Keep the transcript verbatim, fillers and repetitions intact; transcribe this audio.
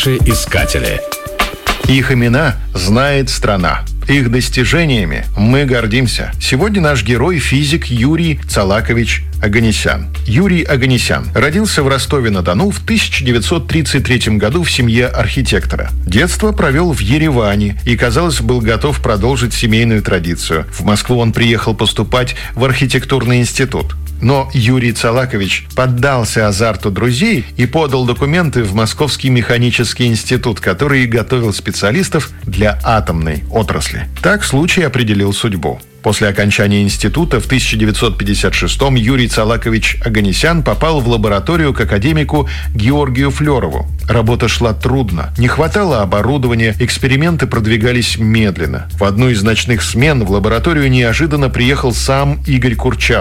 Искатели. Их имена знает страна. Их достижениями мы гордимся. Сегодня наш герой – физик Юрий Цалакович Оганесян. Юрий Оганесян родился в Ростове-на-Дону в тысяча девятьсот тридцать третьем году в семье архитектора. Детство провел в Ереване и, казалось, был готов продолжить семейную традицию. В Москву он приехал поступать в архитектурный институт. Но Юрий Цалакович поддался азарту друзей и подал документы в Московский механический институт, который готовил специалистов для атомной отрасли. Так случай определил судьбу. После окончания института в тысяча девятьсот пятьдесят шестом Юрий Цалакович Оганесян попал в лабораторию к академику Георгию Флёрову. Работа шла трудно, не хватало оборудования, эксперименты продвигались медленно. В одну из ночных смен в лабораторию неожиданно приехал сам Игорь Курчатов.